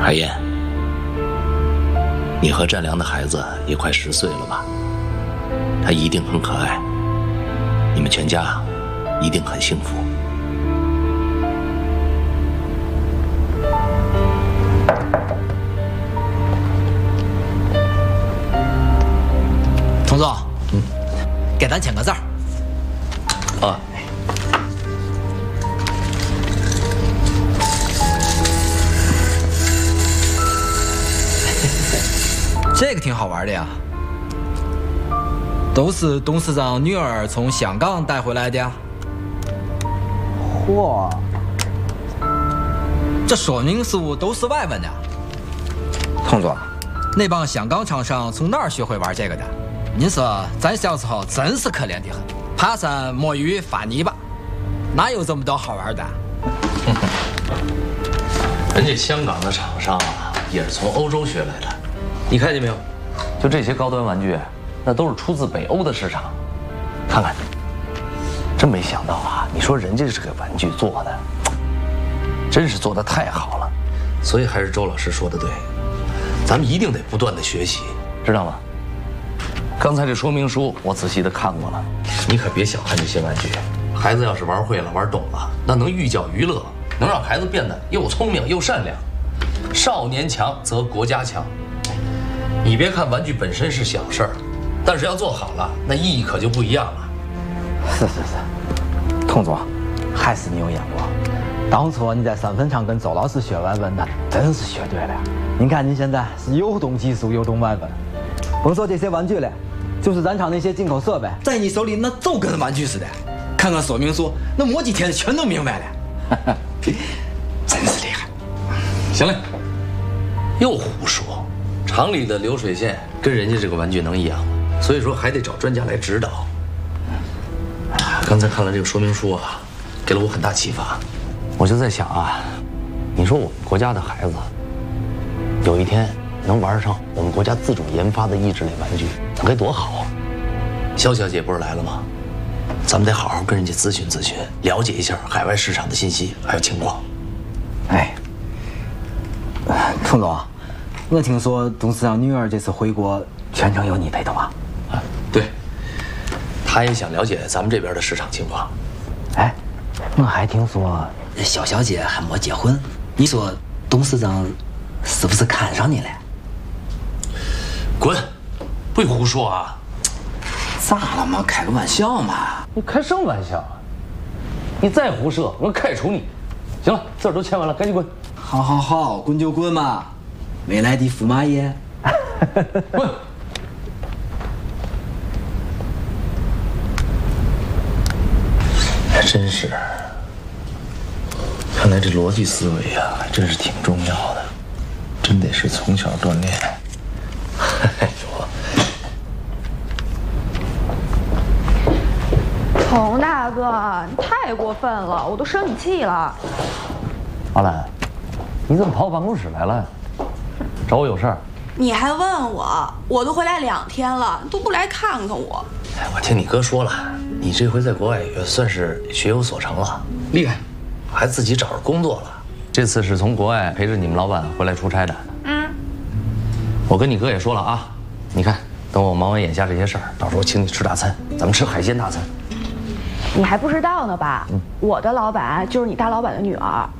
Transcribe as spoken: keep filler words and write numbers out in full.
海燕，你和占良的孩子也快十岁了吧？他一定很可爱，你们全家一定很幸福。 童总，嗯，给咱签个字儿。 啊。 这个挺好玩的呀，都是董事长女儿从香港带回来的呀。 嚯， 这说明书都是外文的。 童总， 那帮香港厂商从哪儿学会玩这个的？您说咱小时候真是可怜的很，爬山摸鱼发泥巴，哪有这么多好玩的？ 人家香港的厂商啊，也是从欧洲学来的。你看见没有？就这些高端玩具，那都是出自北欧的市场。看看，真没想到啊！你说人家这个玩具做的，真是做的太好了。所以还是周老师说的对，咱们一定得不断的学习，知道吗？刚才这说明书我仔细的看过了，你可别小看这些玩具。孩子要是玩会了、玩懂了，那能寓教于乐，能让孩子变得又聪明又善良。少年强则国家强。你别看玩具本身是小事儿，但是要做好了，那意义可就不一样了。 是是是，童总，还是你有眼光。当初你在三分厂跟周老师学外文，那真是学对了。您看您现在是又懂技术又懂外文，甭说这些玩具了，就是咱厂那些进口设备， 在你手里那就跟玩具似的。看看说明书，那摸几天全都明白了。真是厉害。 行了，又胡说。厂里的流水线跟人家这个玩具能一样吗？所以说还得找专家来指导。刚才看了这个说明书啊，给了我很大启发。我就在想啊，你说我们国家的孩子，有一天能玩上我们国家自主研发的益智类玩具，那该多好啊！肖小姐不是来了吗？咱们得好好跟人家咨询咨询，了解一下海外市场的信息还有情况。 哎，童总，我听说董事长女儿这次回国全程由你陪同啊？ 啊，对，她也想了解咱们这边的市场情况。 哎，我还听说小小姐还没结婚，你说董事长是不是看上你了？ 滚！不许胡说啊！ 咋了嘛？开个玩笑嘛！ 你开什么玩笑啊？你再胡说，我开除你！行了，字儿都签完了，赶紧滚！ 好好好，滚就滚嘛！未来的驸马爷， 滚！还真是，看来这逻辑思维啊，还真是挺重要的，真得是从小锻炼。哎呦， 童大哥，你太过分了，我都生你气了。 阿兰，你怎么跑我办公室来了？找我有事儿？ 你还问我？我都回来两天了，都不来看看我。 哎，我听你哥说了，你这回在国外也算是学有所成了，厉害，还自己找着工作了。这次是从国外陪着你们老板回来出差的。嗯，我跟你哥也说了啊，你看，等我忙完眼下这些事儿，到时候请你吃大餐，咱们吃海鲜大餐。 你还不知道呢吧？嗯、我的老板就是你大老板的女儿。